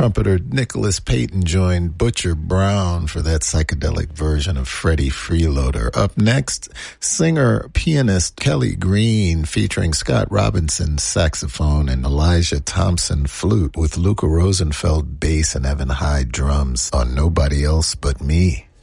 trumpeter Nicholas Payton joined Butcher Brown for that psychedelic version of Freddie Freeloader. Up next, singer-pianist Kelly Green featuring Scott Robinson saxophone and Elijah Thompson flute with Luca Rosenfeld bass and Evan Hyde drums on Nobody Else But Me.